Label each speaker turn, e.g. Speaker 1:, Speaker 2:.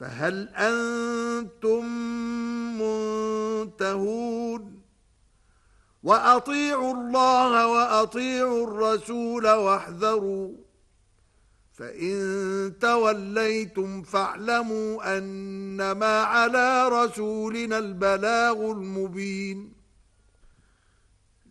Speaker 1: فهل أنتم منتهون وأطيعوا الله وأطيعوا الرسول واحذروا فإن توليتم فاعلموا أنما على رسولنا البلاغ المبين